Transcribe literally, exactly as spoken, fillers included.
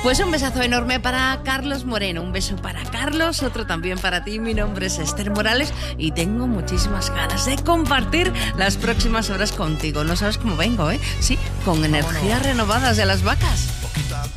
Pues un besazo enorme para Carlos Moreno, un beso para Carlos, otro también para ti. Mi nombre es Esther Morales y tengo muchísimas ganas de compartir las próximas horas contigo. No sabes cómo vengo, ¿eh? Sí, con energías renovadas de las vacas.